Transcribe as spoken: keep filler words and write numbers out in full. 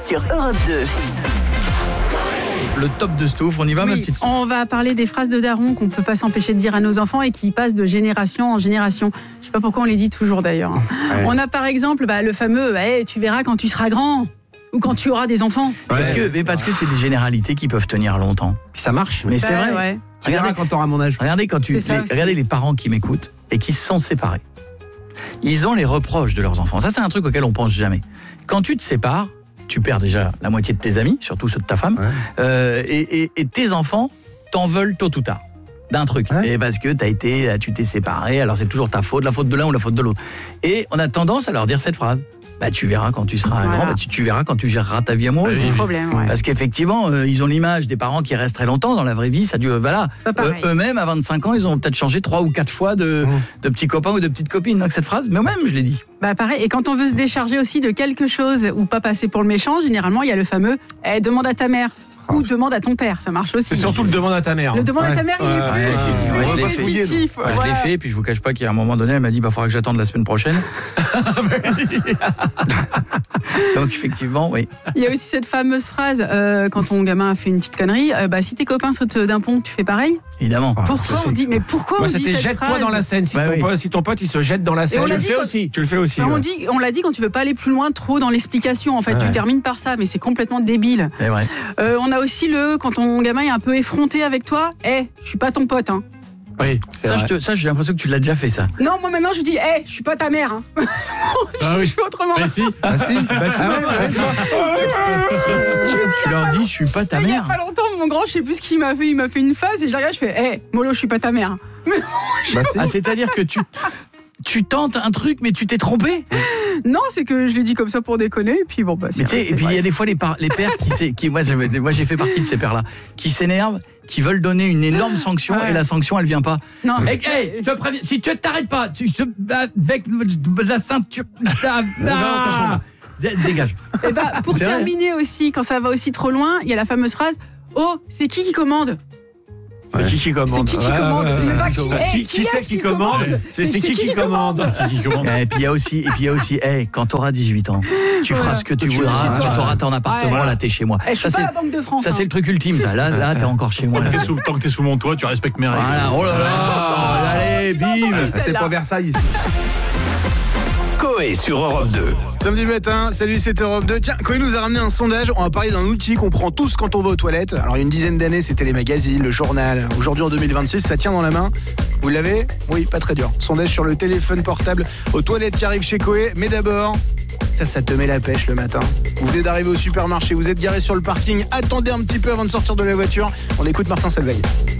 sur Europe deux. Le top de Stouff, on y va, Oui, ma petite Stouff? On va parler des phrases de daron qu'on ne peut pas s'empêcher de dire à nos enfants et qui passent de génération en génération. Je ne sais pas pourquoi on les dit toujours d'ailleurs. Ouais. On a par exemple bah, le fameux bah, hey, « tu verras quand tu seras grand » ou quand tu auras des enfants. Ouais. Parce que, mais parce que c'est des généralités qui peuvent tenir longtemps. Puis ça marche. Mais bah, c'est vrai. Ouais. Tu verras quand tu auras mon âge. Regardez, quand tu, ça les, regardez les parents qui m'écoutent et qui se sont séparés. Ils ont les reproches de leurs enfants. Ça, c'est un truc auquel on pense jamais. Quand tu te sépares, tu perds déjà la moitié de tes amis, surtout ceux de ta femme, ouais. euh, et, et, et tes enfants t'en veulent tôt ou tard d'un truc. Ouais. Et parce que t'as été, tu t'es séparé, alors c'est toujours ta faute, la faute de l'un ou la faute de l'autre. Et on a tendance à leur dire cette phrase. Bah, tu verras quand tu seras voilà. grand, bah, tu, tu verras quand tu géreras ta vie amoureuse. C'est le problème, ouais. Parce qu'effectivement, euh, ils ont l'image des parents qui restent très longtemps dans la vraie vie. Ça dure, voilà. Euh, eux-mêmes, à vingt-cinq ans, ils ont peut-être changé trois ou quatre fois de, mmh. de petits copains ou de petites copines. Donc cette phrase, mais même, je l'ai dit. Bah pareil. Et quand on veut se décharger aussi de quelque chose ou pas passer pour le méchant, généralement, il y a le fameux eh, demande à ta mère. Ou demande à ton père, ça marche aussi. C'est surtout le demande à ta mère. Le demande ouais. à ta mère, il est ouais, plus, ouais, plus ouais, répétitif. Ouais, voilà. Je l'ai fait, puis je vous cache pas qu'à un moment donné, elle m'a dit bah faudra que j'attende la semaine prochaine. Donc effectivement, oui. Il y a aussi cette fameuse phrase euh, quand ton gamin a fait une petite connerie, euh, bah si tes copains sautent d'un pont, tu fais pareil. Évidemment. Pourquoi on dit mais pourquoi Moi, on dit c'était cette jette-toi phrase dans la Seine. Si, bah, ton oui. pote, si ton pote il se jette dans la Seine, tu le fais quand... aussi. Tu le fais aussi. On ouais. dit, on l'a dit quand tu veux pas aller plus loin, trop dans l'explication. En fait, ouais. tu termines par ça, mais c'est complètement débile. C'est vrai. Euh, on a aussi le quand ton gamin est un peu effronté avec toi, eh, hey, je suis pas ton pote, hein. Oui, ça, je te, ça, j'ai l'impression que tu l'as déjà fait, ça. Non, moi maintenant je dis, hé, hey, je suis pas ta mère. Hein. je, ah oui. je fais autrement. Bah si. Ah si. Bah si. Ah ouais, ouais. Tu leur dis, je suis pas ta mère. Il y a pas longtemps, mon grand, je sais plus ce qu'il m'a fait. Il m'a fait une phase et je regarde, je fais, hé, hey, Molo, je suis pas ta mère. Mais bah si. Ah, c'est-à-dire que tu, tu tentes un truc, mais tu t'es trompé. Non, c'est que je l'ai dit comme ça pour déconner. Et puis bon, bah. Mais tu sais, et puis il y a des fois les, par, les pères qui, qui moi, moi j'ai fait partie de ces pères-là, qui s'énervent, qui veulent donner une énorme sanction ouais. et la sanction elle vient pas. Non. Hey, hey, je te préviens, si tu t'arrêtes pas, tu avec la ceinture, ah, dégage. Et bah pour c'est terminer vrai. Aussi, quand ça va aussi trop loin, il y a la fameuse phrase oh, c'est qui qui commande? C'est qui qui commande? C'est qui qui commande? Ouais, ouais, c'est pas qui, ouais. hey, qui, qui, qui c'est qui commande? commande c'est, c'est, c'est qui, qui, qui commande? Et puis il y a aussi, et puis il y a aussi, hey, quand tu auras dix-huit ans, tu feras ce que tu voudras, tu feras ton appartement, ouais. là t'es chez moi. Hey, je suis ça, pas la Banque de France. Ça hein. c'est le truc ultime, ça. Là, là t'es encore chez moi. Tant que t'es sous, tant que t'es sous mon toit, tu respectes mes règles. Voilà. Oh là là, allez, bim. C'est pas Versailles. Coé sur Europe deux. Samedi matin, salut, c'est Europe deux. Tiens, Coé nous a ramené un sondage. On va parler d'un outil qu'on prend tous quand on va aux toilettes. Alors, il y a une dizaine d'années, c'était les magazines, le journal. Aujourd'hui, en deux mille vingt-six, ça tient dans la main. Vous l'avez? Oui, pas très dur. Sondage sur le téléphone portable aux toilettes qui arrivent chez Coé. Mais d'abord, ça, ça te met la pêche le matin. Vous venez d'arriver au supermarché, vous êtes garé sur le parking. Attendez un petit peu avant de sortir de la voiture. On écoute Martin Salveille.